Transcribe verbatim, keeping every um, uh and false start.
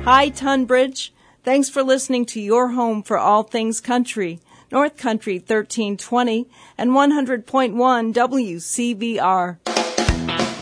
Hi, Tunbridge. Thanks for listening to your home for all things country, North Country thirteen twenty and one hundred point one W C V R.